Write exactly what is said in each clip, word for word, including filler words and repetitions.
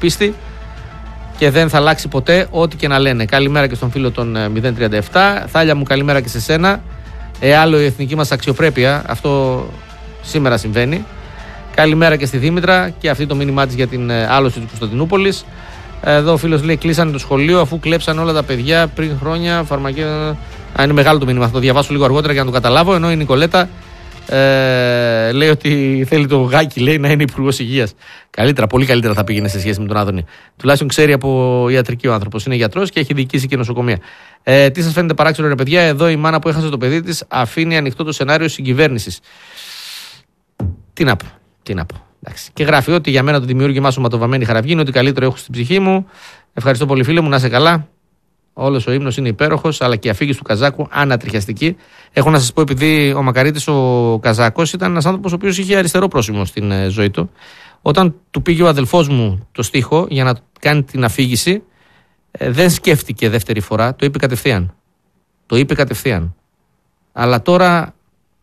πίστη και δεν θα αλλάξει ποτέ ό,τι και να λένε. Καλημέρα και στον φίλο των μηδέν τριάντα επτά. Θάλια μου, καλημέρα και σε σένα. Ε, άλλο η εθνική μας αξιοπρέπεια. Αυτό σήμερα συμβαίνει. Καλημέρα και στη Δήμητρα και αυτή το μήνυμά της για την άλωση της Κωνσταντινούπολης. Εδώ ο φίλος λέει: κλείσανε το σχολείο αφού κλέψαν όλα τα παιδιά πριν χρόνια. Φαρμακεία. Α, είναι μεγάλο το μήνυμα. Θα το διαβάσω λίγο αργότερα για να το καταλάβω. Ενώ η Νικολέτα ε, λέει ότι θέλει το Γάκη, λέει, να είναι υπουργός υγείας. Καλύτερα, πολύ καλύτερα θα πήγαινε σε σχέση με τον Άδωνη. Τουλάχιστον ξέρει από ιατρική ο άνθρωπος. Είναι γιατρός και έχει διοικήσει και νοσοκομεία. Ε, τι σας φαίνεται παράξενο, ρε παιδιά? Εδώ η μάνα που έχασε το παιδί της αφήνει ανοιχτό το σενάριο συγκυβέρνησης. Τι να πω. Τι να πω. Εντάξει. Και γράφει ότι για μένα το δημιούργημά σου ματοβαμμένη χαραυγή είναι ότι καλύτερο έχω στην ψυχή μου. Ευχαριστώ πολύ, φίλε μου, να είσαι καλά. Όλος ο ύμνος είναι υπέροχος, αλλά και η αφήγηση του Καζάκου ανατριχιαστική. Έχω να σας πω, επειδή ο Μακαρίτης ο Καζάκος ήταν ένας άνθρωπος ο οποίος είχε αριστερό πρόσημο στην ε, ζωή του. Όταν του πήγε ο αδελφός μου το στίχο για να κάνει την αφήγηση, ε, δεν σκέφτηκε δεύτερη φορά, το είπε κατευθείαν. Το είπε κατευθείαν. Αλλά τώρα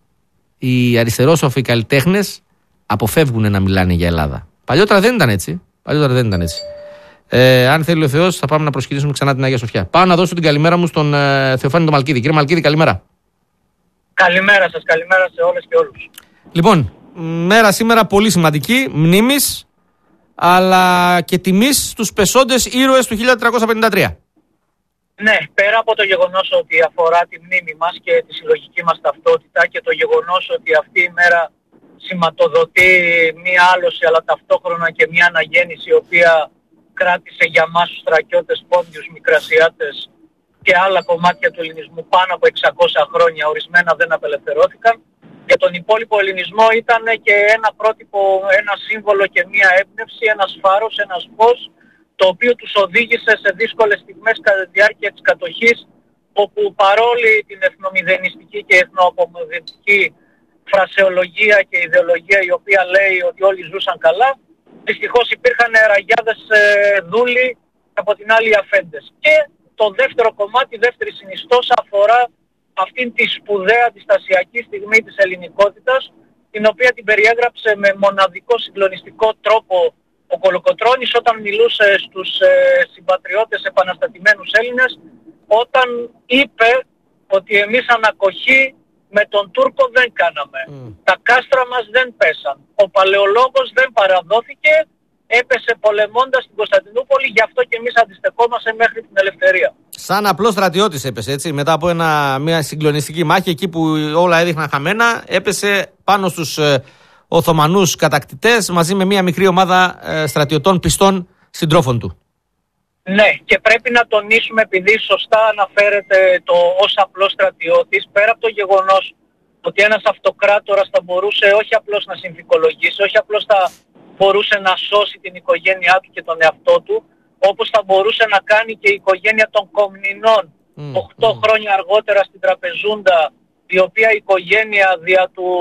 οι αριστερόσοφοι καλλιτέχνες αποφεύγουν να μιλάνε για Ελλάδα. Παλιότερα δεν ήταν έτσι. Παλιότερα δεν ήταν έτσι. Ε, αν θέλει ο Θεός, θα πάμε να προσκυνήσουμε ξανά την Αγία Σοφιά. Πάω να δώσω την καλημέρα μου στον ε, Θεοφάνη τον Μαλκίδη. Κύριε Μαλκίδη, καλημέρα. Καλημέρα σας, καλημέρα σε όλες και όλους. Λοιπόν, μέρα σήμερα πολύ σημαντική, μνήμης, αλλά και τιμής στους πεσόντες ήρωες του χίλια τετρακόσια πενήντα τρία. Ναι, πέρα από το γεγονός ότι αφορά τη μνήμη μας και τη συλλογική μας ταυτότητα και το γεγονός ότι αυτή η μέρα σηματοδοτεί μία άλωση αλλά ταυτόχρονα και μία αναγέννηση η οποία κράτησε για μας τους Θρακιώτες, Πόντιους, Μικρασιάτες και άλλα κομμάτια του ελληνισμού πάνω από εξακόσια χρόνια, ορισμένα δεν απελευθερώθηκαν. Για τον υπόλοιπο ελληνισμό ήταν και ένα πρότυπο, ένα σύμβολο και μία έμπνευση, ένας φάρος, ένας φως, το οποίο τους οδήγησε σε δύσκολες στιγμές κατά τη διάρκεια της κατοχής, όπου παρόλη την εθνομηδενιστική και εθνοαπομηδενιστική φρασεολογία και ιδεολογία η οποία λέει ότι όλοι ζούσαν καλά, δυστυχώς υπήρχαν ραγιάδες ε, δούλοι, από την άλλη αφέντες. Και το δεύτερο κομμάτι, η δεύτερη συνιστόσα αφορά αυτήν τη σπουδαία αντιστασιακή στιγμή της ελληνικότητας, την οποία την περιέγραψε με μοναδικό συγκλονιστικό τρόπο ο Κολοκοτρώνης όταν μιλούσε στους ε, συμπατριώτες επαναστατημένους Έλληνες, όταν είπε ότι εμείς ανακοχή με τον Τούρκο δεν κάναμε. Mm. Τα κάστρα μας δεν πέσαν. Ο Παλαιολόγος δεν παραδόθηκε, έπεσε πολεμώντας την Κωνσταντινούπολη, γι' αυτό και εμείς αντιστεκόμαστε μέχρι την ελευθερία. Σαν απλός στρατιώτης έπεσε, έτσι, μετά από ένα, μια συγκλονιστική μάχη εκεί που όλα έδειχναν χαμένα, έπεσε πάνω στους ε, Οθωμανούς κατακτητές μαζί με μια μικρή ομάδα ε, στρατιωτών πιστών συντρόφων του. Ναι, και πρέπει να τονίσουμε, επειδή σωστά αναφέρεται το ως απλός στρατιώτης, πέρα από το γεγονός ότι ένας αυτοκράτορας θα μπορούσε όχι απλώς να συνθηκολογήσει, όχι απλώς θα μπορούσε να σώσει την οικογένειά του και τον εαυτό του, όπως θα μπορούσε να κάνει και η οικογένεια των Κομνηνών οκτώ mm, mm. χρόνια αργότερα στην Τραπεζούντα, η οποία η οικογένεια δια του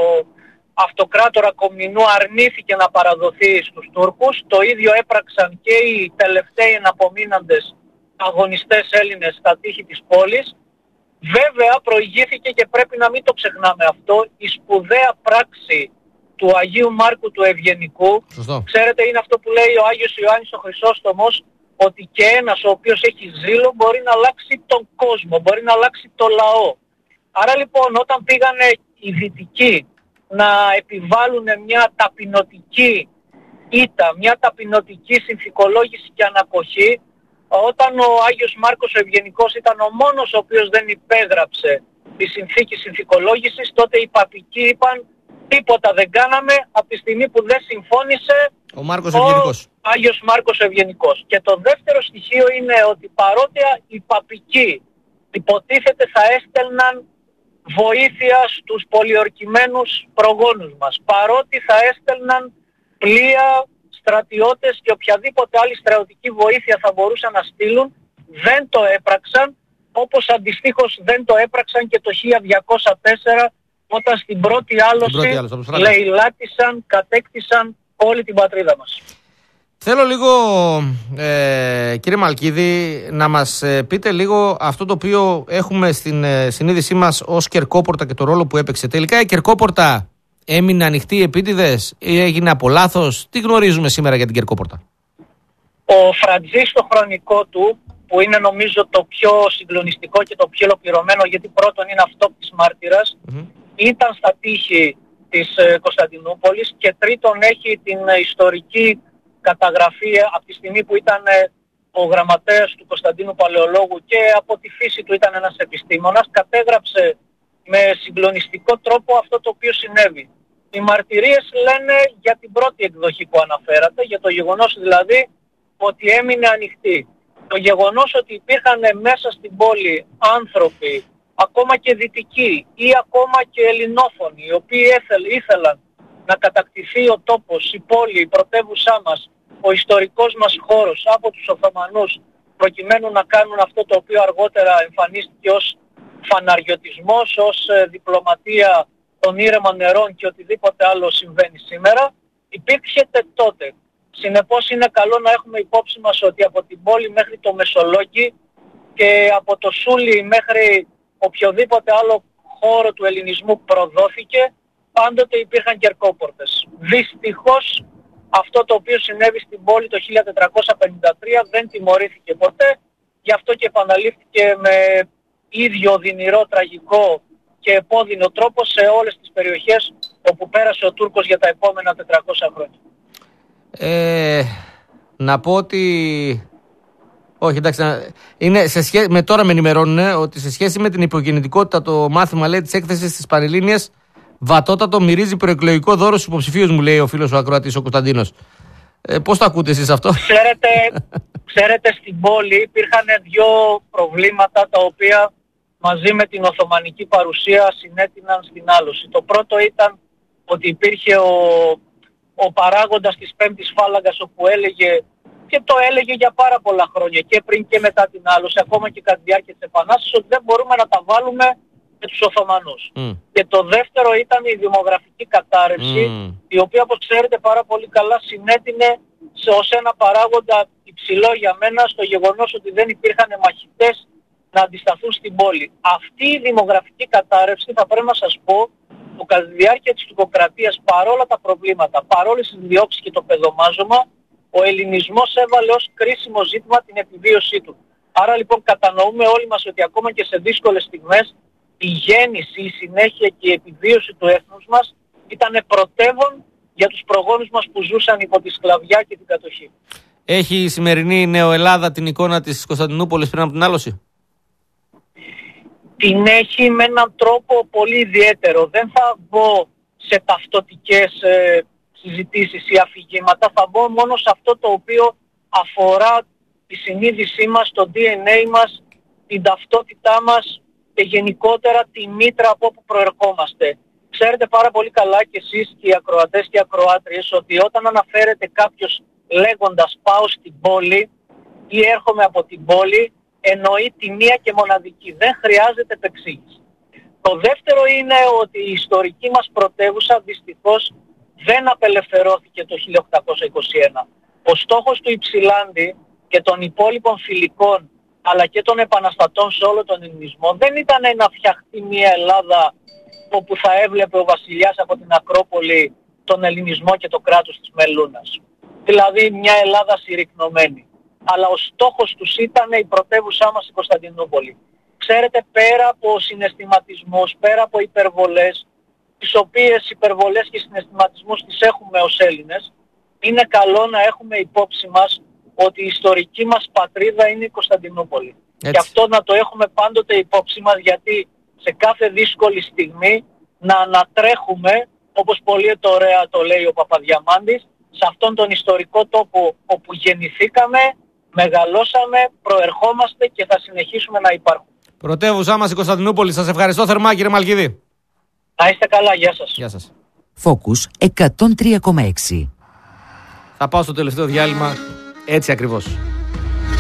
αυτοκράτορα Κομνηνού αρνήθηκε να παραδοθεί στους Τούρκους. Το ίδιο έπραξαν και οι τελευταίοι εναπομείναντες αγωνιστές Έλληνες στα τείχη της πόλης. Βέβαια προηγήθηκε, και πρέπει να μην το ξεχνάμε αυτό, η σπουδαία πράξη του Αγίου Μάρκου του Ευγενικού. Σωστό. Ξέρετε, είναι αυτό που λέει ο Άγιος Ιωάννης ο Χρυσόστομος, ότι και ένας ο οποίος έχει ζήλο μπορεί να αλλάξει τον κόσμο, μπορεί να αλλάξει το λαό. Άρα λοιπόν, όταν πήγανε οι Δυτικοί να επιβάλλουν μια ταπεινωτική ήττα, μια ταπεινωτική συνθηκολόγηση και ανακοχή, όταν ο Άγιος Μάρκος ο Ευγενικός ήταν ο μόνος ο οποίος δεν υπέγραψε τη συνθήκη συνθηκολόγησης, τότε οι παπικοί είπαν τίποτα δεν κάναμε από τη στιγμή που δεν συμφώνησε ο, Μάρκος ο Άγιος Μάρκος ο Ευγενικός. Και το δεύτερο στοιχείο είναι ότι παρότι οι παπικοί υποτίθεται θα έστελναν βοήθεια στους πολιορκημένους προγόνους μας, παρότι θα έστελναν πλοία, στρατιώτες και οποιαδήποτε άλλη στρατιωτική βοήθεια θα μπορούσαν να στείλουν, δεν το έπραξαν, όπως αντιστοίχως δεν το έπραξαν και το χίλια διακόσια τέσσερα, όταν στην πρώτη άλωση λαιλάτισαν, κατέκτησαν όλη την πατρίδα μας. Θέλω λίγο, ε, κύριε Μαλκίδη, να μας ε, πείτε λίγο αυτό το οποίο έχουμε στην ε, συνείδησή μας ως Κερκόπορτα και το ρόλο που έπαιξε. Τελικά η Κερκόπορτα έμεινε ανοιχτή επίτηδες ή έγινε από λάθος? Τι γνωρίζουμε σήμερα για την Κερκόπορτα? Ο Φραντζής στο χρονικό του, που είναι νομίζω το πιο συγκλονιστικό και το πιο ολοκληρωμένο, γιατί πρώτον είναι αυτόπτης μάρτυρας, mm-hmm. ήταν στα τείχη της ε, Κωνσταντινούπολης, και τρίτον έχει την ε, ιστορική καταγραφή ε, από τη στιγμή που ήταν ε, ο γραμματέας του Κωνσταντίνου Παλαιολόγου και από τη φύση του ήταν ένας επιστήμονας, κατέγραψε με συγκλονιστικό τρόπο αυτό το οποίο συνέβη. Οι μαρτυρίες λένε για την πρώτη εκδοχή που αναφέρατε, για το γεγονός δηλαδή ότι έμεινε ανοιχτή. Το γεγονός ότι υπήρχαν μέσα στην πόλη άνθρωποι, ακόμα και δυτικοί ή ακόμα και ελληνόφωνοι, οι οποίοι ήθελαν να κατακτηθεί ο τόπος, η πόλη, η πρωτεύουσά μας, ο ιστορικός μας χώρος από τους Οθωμανούς, προκειμένου να κάνουν αυτό το οποίο αργότερα εμφανίστηκε ως φαναριωτισμός, ως ε, διπλωματία των ήρεμων νερών και οτιδήποτε άλλο συμβαίνει σήμερα, υπήρξε τότε. Συνεπώς είναι καλό να έχουμε υπόψη μας ότι από την πόλη μέχρι το Μεσολόγγι και από το Σούλι μέχρι οποιοδήποτε άλλο χώρο του ελληνισμού προδόθηκε, πάντοτε υπήρχαν κερκόπορτες. Δυστυχώς αυτό το οποίο συνέβη στην πόλη το χίλια τετρακόσια πενήντα τρία δεν τιμωρήθηκε ποτέ, γι' αυτό και επαναλήφθηκε με ίδιο οδυνηρό, τραγικό και επώδυνο τρόπο σε όλες τις περιοχές όπου πέρασε ο Τούρκος για τα επόμενα τετρακόσια χρόνια. Ε, να πω ότι... Όχι, εντάξει, είναι σε σχέ... με τώρα με ενημερώνουν ότι σε σχέση με την υπογεννητικότητα το μάθημα, λέει, της έκθεσης της Πανελλήνιας βατότατο μυρίζει προεκλογικό δώρο στους υποψηφίους, μου λέει ο φίλος ο ακροατής ο Κωνσταντίνος. Ε, πώς το ακούτε εσείς αυτό? Ξέρετε, ξέρετε στην πόλη υπήρχαν δύο προβλήματα τα οποία μαζί με την Οθωμανική παρουσία συνέτειναν στην άλωση. Το πρώτο ήταν ότι υπήρχε ο, ο παράγοντας της πέμπτης φάλαγγας, όπου έλεγε, και το έλεγε για πάρα πολλά χρόνια και πριν και μετά την άλωση, ακόμα και κατά τη διάρκεια της Επανάστασης, ότι δεν μπορούμε να τα βάλουμε με τους Οθωμανούς. Mm. Και το δεύτερο ήταν η δημογραφική κατάρρευση, mm. η οποία, όπως ξέρετε πάρα πολύ καλά, συνέτεινε σε ως ένα παράγοντα υψηλό για μένα στο γεγονός ότι δεν υπήρχαν μαχητές να αντισταθούν στην πόλη. Αυτή η δημογραφική κατάρρευση, θα πρέπει να σας πω, που κατά τη διάρκεια της τουρκοκρατίας, παρόλα τα προβλήματα, παρόλες τις διώξεις και το παιδομάζωμα, ο ελληνισμός έβαλε ως κρίσιμο ζήτημα την επιβίωσή του. Άρα λοιπόν κατανοούμε όλοι μας ότι ακόμα και σε δύσκολες στιγμές η γέννηση, η συνέχεια και η επιβίωση του έθνους μας ήταν πρωτεύον για τους προγόνους μας που ζούσαν υπό τη σκλαβιά και την κατοχή. Έχει η σημερινή νεοελλάδα την εικόνα της Κωνσταντινούπολης πριν από την άλωση? Την έχει με έναν τρόπο πολύ ιδιαίτερο. Δεν θα μπω σε ταυτοτικές ε, συζητήσεις ή αφηγήματα, θα μπω μόνο σε αυτό το οποίο αφορά τη συνείδησή μας, το ντι εν έι μας, την ταυτότητά μας και γενικότερα τη μήτρα από όπου προερχόμαστε. Ξέρετε πάρα πολύ καλά κι εσείς και οι ακροατές και οι ακροάτριες ότι όταν αναφέρεται κάποιος λέγοντας πάω στην πόλη ή έρχομαι από την πόλη, εννοεί τη μία και μοναδική. Δεν χρειάζεται επεξήγηση. Το δεύτερο είναι ότι η ιστορική μας πρωτεύουσα δυστυχώς δεν απελευθερώθηκε το χίλια οκτακόσια είκοσι ένα. Ο στόχος του Υψηλάντη και των υπόλοιπων φιλικών αλλά και των επαναστατών σε όλο τον ελληνισμό δεν ήταν να φτιαχτεί μια Ελλάδα όπου θα έβλεπε ο βασιλιάς από την Ακρόπολη τον ελληνισμό και το κράτος της Μελούνας. Δηλαδή μια Ελλάδα συρρυκνωμένη. Αλλά ο στόχος τους ήταν η πρωτεύουσά μας η Κωνσταντινούπολη. Ξέρετε, πέρα από συναισθηματισμούς, πέρα από υπερβολές, τις οποίες υπερβολές και συναισθηματισμούς τις έχουμε ως Έλληνες, είναι καλό να έχουμε υπόψη μας ότι η ιστορική μας πατρίδα είναι η Κωνσταντινούπολη. Έτσι. Και αυτό να το έχουμε πάντοτε υπόψη μας, γιατί σε κάθε δύσκολη στιγμή να ανατρέχουμε, όπως πολύ ωραία το λέει ο Παπαδιαμάντης, σε αυτόν τον ιστορικό τόπο όπου γεννηθήκαμε, μεγαλώσαμε, προερχόμαστε και θα συνεχίσουμε να υπάρχουμε. Πρωτεύουσά μας η Κωνσταντινούπολη. Σας ευχαριστώ θερμά, κύριε Μαλκηδή. Να είστε καλά, γεια σας. Γεια σας. Focus εκατόν τρία κόμμα έξι. Θα πάω στο τελευταίο διάλειμμα έτσι ακριβώς.